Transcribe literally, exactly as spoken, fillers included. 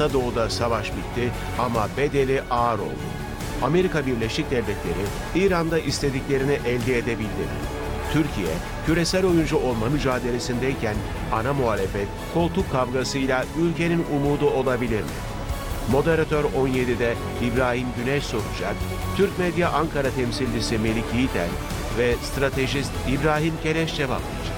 Orta Doğu'da savaş bitti ama bedeli ağır oldu. Amerika Birleşik Devletleri İran'da istediklerini elde edebildi. Türkiye, küresel oyuncu olma mücadelesindeyken ana muhalefet koltuk kavgasıyla ülkenin umudu olabilir mi? Moderatör on yedide İbrahim Güneş soracak, Türk Medya Ankara temsilcisi Melik Yiğitel ve stratejist İbrahim Keleş cevaplayacak.